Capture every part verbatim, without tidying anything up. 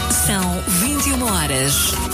São vinte e uma horas.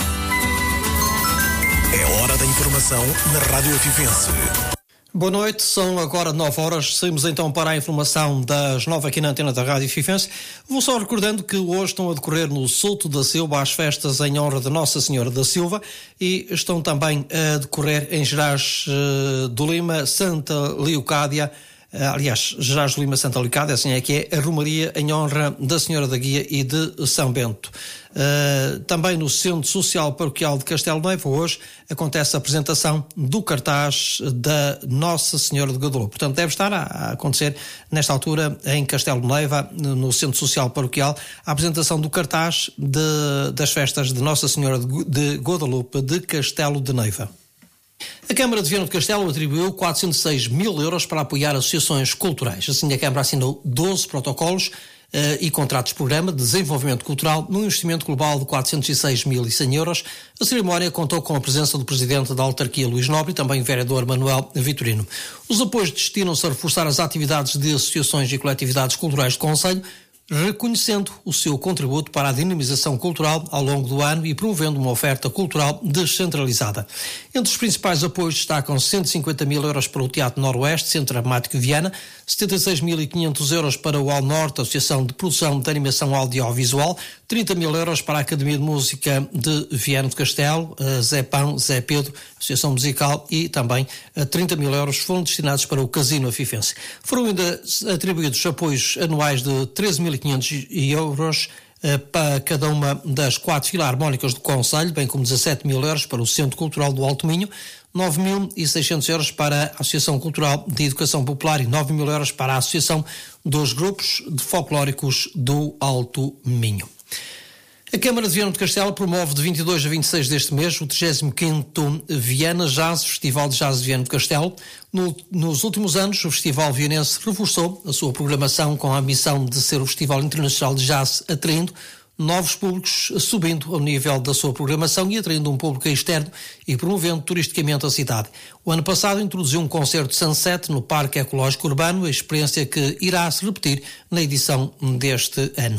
É hora da informação na Rádio Avivense. Boa noite, são agora nove horas, saímos então para a informação das nove aqui na antena da Rádio Fifense. Vou só recordando que hoje estão a decorrer no Souto da Silva as festas em honra de Nossa Senhora da Silva e estão também a decorrer em Gerais uh, do Lima, Santa Leocádia, uh, aliás, Gerais do Lima, Santa Leocádia, assim é que é, a Romaria em honra da Senhora da Guia e de São Bento. Uh, também no Centro Social Paroquial de Castelo Noivo hoje acontece a apresentação do cartaz da Nossa Senhora de Guadalupe. Portanto, deve estar a, a acontecer nesta altura em Castelo Noivo, no Centro Social Paroquial, a apresentação do cartaz de, das festas de Nossa Senhora de, de Guadalupe de Castelo de Neiva. A Câmara de Viana do Castelo atribuiu quatrocentos e seis mil euros para apoiar associações culturais. Assim, a Câmara assinou doze protocolos Uh, e contratos de programa de desenvolvimento cultural num investimento global de quatrocentos e seis mil e cem euros. A cerimónia contou com a presença do Presidente da Autarquia, Luís Nobre, e também o Vereador Manuel Vitorino. Os apoios destinam-se a reforçar as atividades de associações e coletividades culturais do Concelho, reconhecendo o seu contributo para a dinamização cultural ao longo do ano e promovendo uma oferta cultural descentralizada. Entre os principais apoios destacam cento e cinquenta mil euros para o Teatro Noroeste, Centro Dramático Viana, setenta e seis mil e quinhentos euros para o Al Norte, Associação de Produção de Animação Audiovisual, trinta mil euros para a Academia de Música de Viana do Castelo, Zé Pão, Zé Pedro, Associação Musical, e também trinta mil euros foram destinados para o Casino Afifense. Foram ainda atribuídos apoios anuais de treze mil e quinhentos euros para cada uma das quatro filarmónicas do Concelho, bem como dezassete mil euros para o Centro Cultural do Alto Minho, nove mil e seiscentos euros para a Associação Cultural de Educação Popular e nove mil euros para a Associação dos Grupos de Folclóricos do Alto Minho. A Câmara de Viana do Castelo promove de vinte e dois a vinte e seis deste mês o trigésimo quinto Viana Jazz, Festival de Jazz de Viana do Castelo. No, nos últimos anos, o Festival Vianense reforçou a sua programação com a ambição de ser o Festival Internacional de Jazz, atraindo novos públicos, subindo ao nível da sua programação e atraindo um público externo e promovendo turisticamente a cidade. O ano passado introduziu um concerto de Sunset no Parque Ecológico Urbano, a experiência que irá se repetir na edição deste ano.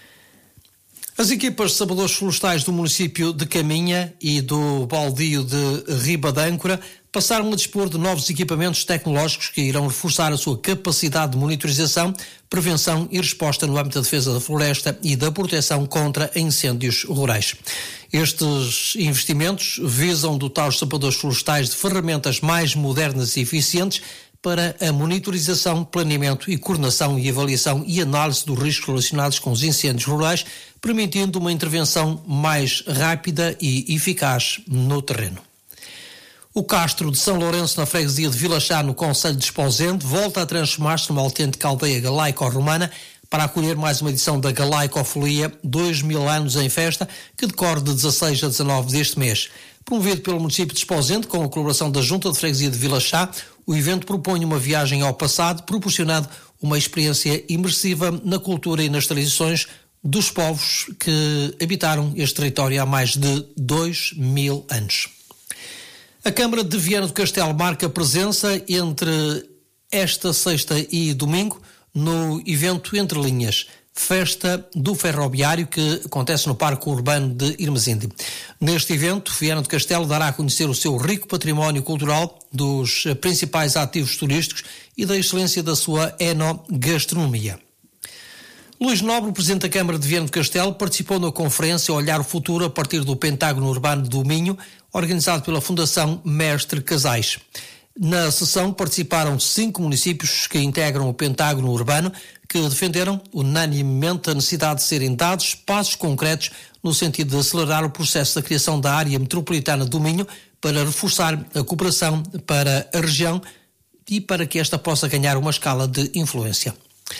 As equipas de sabedores florestais do município de Caminha e do baldio de Riba de Âncora passaram a dispor de novos equipamentos tecnológicos que irão reforçar a sua capacidade de monitorização, prevenção e resposta no âmbito da defesa da floresta e da proteção contra incêndios rurais. Estes investimentos visam dotar os sapadores florestais de ferramentas mais modernas e eficientes para a monitorização, planeamento e coordenação e avaliação e análise dos riscos relacionados com os incêndios rurais, permitindo uma intervenção mais rápida e eficaz no terreno. O Castro de São Lourenço, na freguesia de Vila Chá, no concelho de Esposende, volta a transformar-se numa autêntica aldeia galaico-romana para acolher mais uma edição da Galaicofolia, dois mil anos em festa, que decorre de dezasseis a dezanove deste mês. Promovido pelo município de Esposende, com a colaboração da Junta de Freguesia de Vila Chá, o evento propõe uma viagem ao passado, proporcionando uma experiência imersiva na cultura e nas tradições dos povos que habitaram este território há mais de dois mil anos. A Câmara de Viana do Castelo marca presença entre esta sexta e domingo no evento Entre Linhas, Festa do Ferroviário, que acontece no Parque Urbano de Irmesinde. Neste evento, Viana do Castelo dará a conhecer o seu rico património cultural, dos principais ativos turísticos e da excelência da sua enogastronomia. Luís Nobre, Presidente da Câmara de Viana do Castelo, participou na conferência Olhar o Futuro a partir do Pentágono Urbano do Minho, organizado pela Fundação Mestre Casais. Na sessão participaram cinco municípios que integram o Pentágono Urbano, que defenderam unanimemente a necessidade de serem dados passos concretos no sentido de acelerar o processo da criação da área metropolitana do Minho para reforçar a cooperação para a região e para que esta possa ganhar uma escala de influência.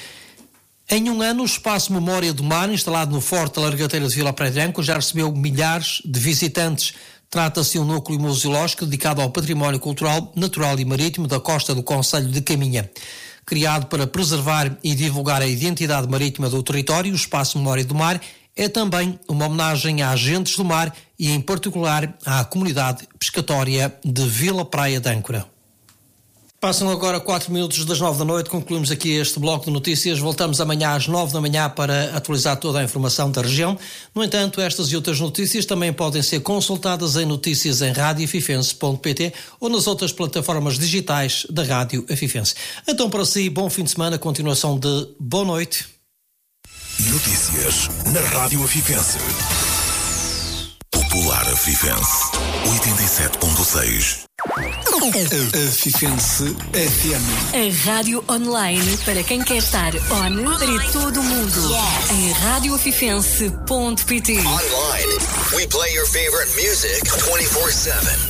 Em um ano, o Espaço Memória do Mar, instalado no Forte Largateira de Vila Praia de Âncora, já recebeu milhares de visitantes. Trata-se de um núcleo museológico dedicado ao património cultural, natural e marítimo da costa do concelho de Caminha. Criado para preservar e divulgar a identidade marítima do território, o Espaço Memória do Mar é também uma homenagem a agentes do mar e, em particular, à comunidade pescatória de Vila Praia de Âncora. Passam agora quatro minutos das nove da noite, concluímos aqui este bloco de notícias. Voltamos amanhã às nove da manhã para atualizar toda a informação da região. No entanto, estas e outras notícias também podem ser consultadas em notícias em rádio afifense ponto pt ou nas outras plataformas digitais da Rádio Afifense. Então, para si, bom fim de semana, continuação de boa noite. Notícias na Rádio Afifense. Popular Afifense oitenta e sete ponto seis. Afifense F M. A rádio online para quem quer estar on para todo o mundo. Yes. Em rádio afifense ponto pt. Online, we play your favorite music twenty-four seven.